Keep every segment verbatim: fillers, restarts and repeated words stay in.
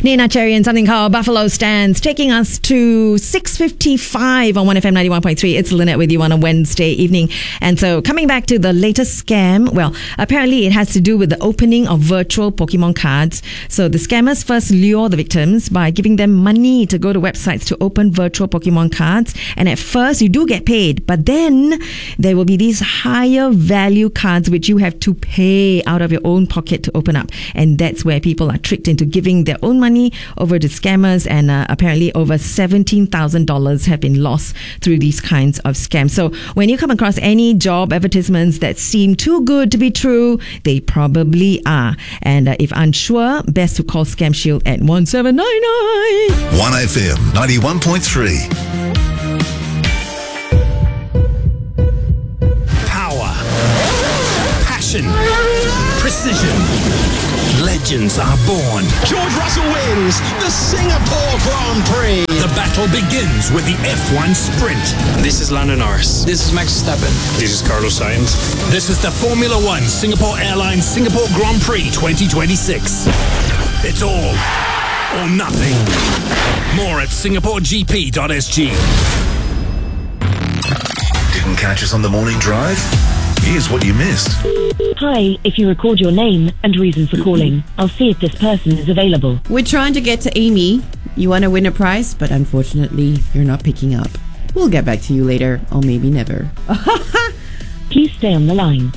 Nina Cherry and something called Buffalo Stance, taking us to six fifty-five on one F M ninety-one point three. It's Lynette with you on a Wednesday evening. And so coming back to the latest scam, well, apparently it has to do with the opening of virtual Pokemon cards. So the scammers first lure the victims by giving them money to go to websites to open virtual Pokemon cards. And at first you do get paid, but then there will be these higher value cards which you have to pay out of your own pocket to open up. And that's where people are tricked into giving their own money over to scammers, and uh, apparently over seventeen thousand dollars have been lost through these kinds of scams. So when you come across any job advertisements that seem too good to be true, they probably are. And uh, if unsure, best to call Scam Shield at one seven nine nine. one F M ninety-one point three. Power, passion, precision. Legends are born. George Russell wins the Singapore Grand Prix. The battle begins with the F one Sprint. This is Lando Norris. This is Max Verstappen. This is Carlos Sainz. This is the Formula One Singapore Airlines Singapore Grand Prix twenty twenty-six. It's all or nothing. More at singapore g p dot s g. Didn't catch us on the morning drive? Here's what you missed. Hi, if you record your name and reason for calling, I'll see if this person is available. We're trying to get to Amy. You want to win a prize, but unfortunately, you're not picking up. We'll get back to you later, or maybe never. Please stay on the line.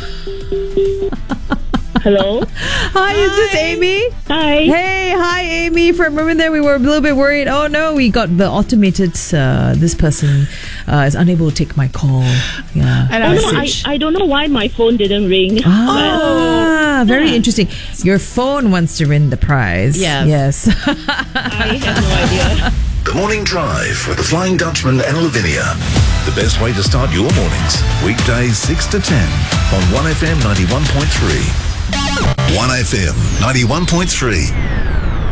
Hello? Hi, is this Amy? Hi. Hey, hi, Amy. For a moment there, we were a little bit worried. Oh, no, we got the automated, uh, this person uh, is unable to take my call. Yeah. And oh, no, I, I don't know why my phone didn't ring. Ah, very yeah. interesting. Your phone wants to win the prize. Yes. Yes. I have no idea. The Morning Drive with the Flying Dutchman and Lavinia. The best way to start your mornings. Weekdays six to ten on one F M ninety-one point three. one F M ninety-one point three.